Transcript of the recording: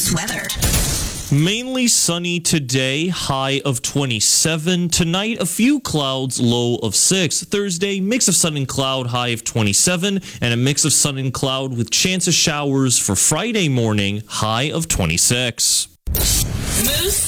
Moose weather. Mainly sunny today, high of 27. Tonight, a few clouds, low of 6. Thursday, mix of sun and cloud, high of 27. And a mix of sun and cloud with chance of showers for Friday morning, high of 26. Moose